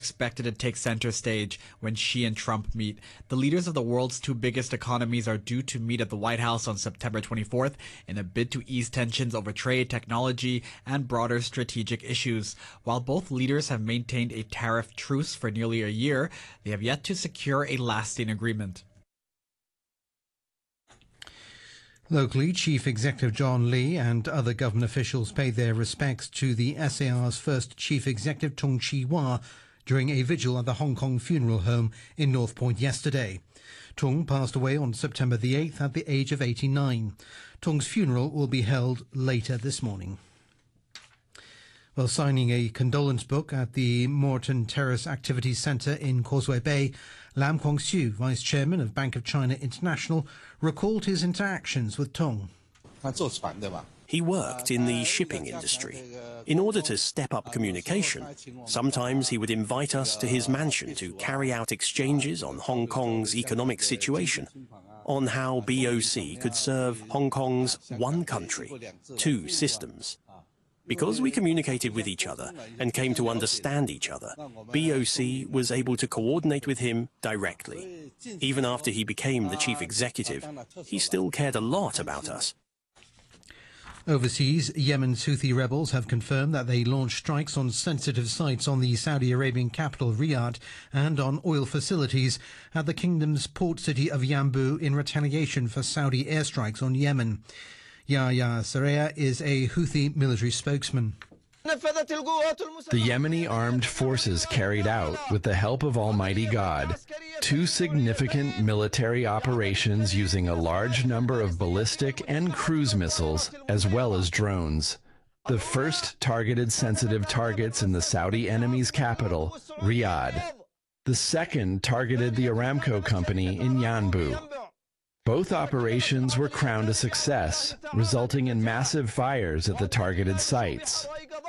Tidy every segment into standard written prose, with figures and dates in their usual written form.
expected to take center stage when Xi and Trump meet. The leaders of the world's two biggest economies are due to meet at the White House on September 24th in a bid to ease tensions over trade, technology, and broader strategic issues. While both leaders have maintained a tariff truce for nearly a year, they have yet to secure a lasting agreement. Locally, Chief Executive John Lee and other government officials paid their respects to the SAR's first Chief Executive Tung Chee-hwa during a vigil at the Hong Kong Funeral Home in North Point yesterday. Tung passed away on September the 8th at the age of 89. Tung's funeral will be held later this morning. While signing a condolence book at the Moreton Terrace Activities Centre in Causeway Bay, Lam Kwong-siu, Vice Chairman of Bank of China International, recalled his interactions with Tung. He worked in the shipping industry. In order to step up communication, sometimes he would invite us to his mansion to carry out exchanges on Hong Kong's economic situation, on how BOC could serve Hong Kong's one country, two systems. Because we communicated with each other and came to understand each other, BOC was able to coordinate with him directly. Even after he became the chief executive, he still cared a lot about us. Overseas, Yemen's Houthi rebels have confirmed that they launched strikes on sensitive sites on the Saudi Arabian capital Riyadh and on oil facilities at the kingdom's port city of Yanbu in retaliation for Saudi airstrikes on Yemen. Yahya Saraya is a Houthi military spokesman. The Yemeni armed forces carried out, with the help of Almighty God, two significant military operations using a large number of ballistic and cruise missiles, as well as drones. The first targeted sensitive targets in the Saudi enemy's capital, Riyadh. The second targeted the Aramco company in Yanbu. Both operations were crowned a success, resulting in massive fires at the targeted sites.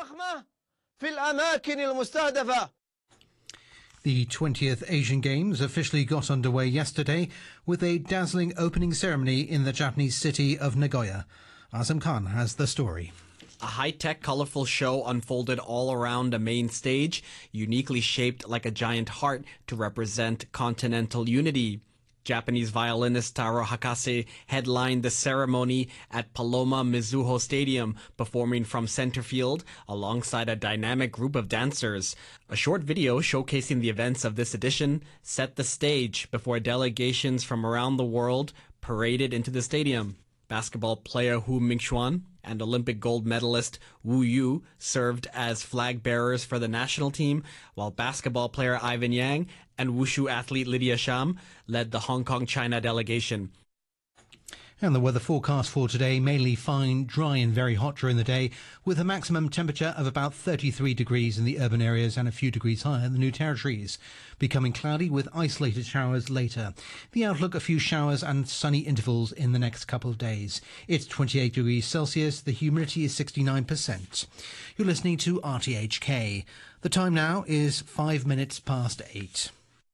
The 20th Asian Games officially got underway yesterday with a dazzling opening ceremony in the Japanese city of Nagoya. Azam Khan has the story. A high-tech, colorful show unfolded all around a main stage, uniquely shaped like a giant heart to represent continental unity. Japanese violinist Taro Hakase headlined the ceremony at Paloma Mizuho Stadium, performing from center field alongside a dynamic group of dancers. A short video showcasing the events of this edition set the stage before delegations from around the world paraded into the stadium. Basketball player Hu Mingxuan and Olympic gold medalist Wu Yu served as flag bearers for the national team, while basketball player Ivan Yang and wushu athlete Lydia Sham led the Hong Kong-China delegation. And the weather forecast for today, mainly fine, dry and very hot during the day, with a maximum temperature of about 33 degrees in the urban areas and a few degrees higher in the New Territories. Becoming cloudy with isolated showers later. The outlook, a few showers and sunny intervals in the next couple of days. It's 28 degrees Celsius, the humidity is 69%. You're listening to RTHK. The time now is 5 minutes past 8.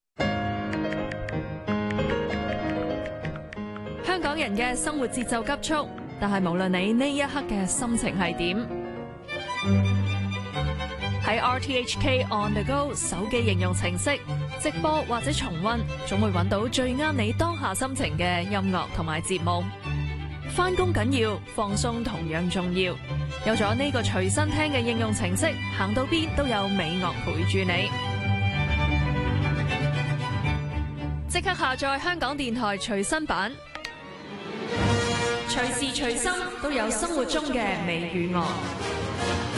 香港人嘅生活節奏急速，但係無論你呢一刻嘅心情係點，喺 RTHK On The Go 手機應用程式直播或者重溫，總會揾到最啱你當下心情嘅音樂同埋節目。返工緊要，放鬆同樣重要。有咗呢個隨身聽嘅應用程式，行到邊都有美樂陪住你。即刻下載香港電台隨身版。隨時隨心都有生活中嘅美與樂。